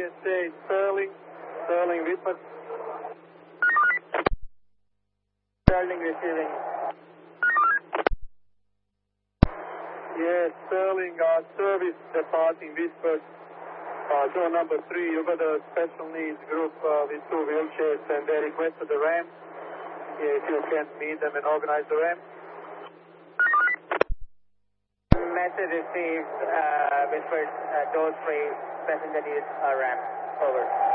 PSA, Sterling Whitman. Sterling receiving. Yes, Sterling, service departing Whisper. Zone number 3, you got a special needs group with 2 wheelchairs and they requested the ramp. If you can meet them and organize the ramp. Message received, Whisper, those 3 passenger needs a ramp. Over.